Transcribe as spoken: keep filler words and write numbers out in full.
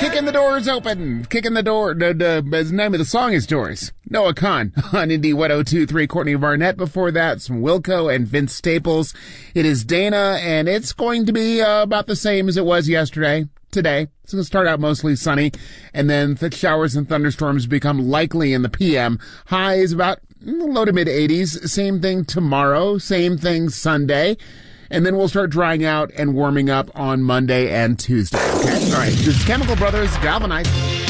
Kicking the Doors open. Kicking the door. The, the, the name of the song is Doors. Noah Kahn on Indie one oh two point three. Courtney Barnett before that. Some Wilco and Vince Staples. It is Dana, and it's going to be uh, about the same as it was yesterday. Today. It's going to start out mostly sunny, and then thick showers and thunderstorms become likely in the P M. High is about low to mid eighties. Same thing tomorrow. Same thing Sunday. And then we'll start drying out and warming up on Monday and Tuesday. Okay? All right. This is Chemical Brothers, Galvanize.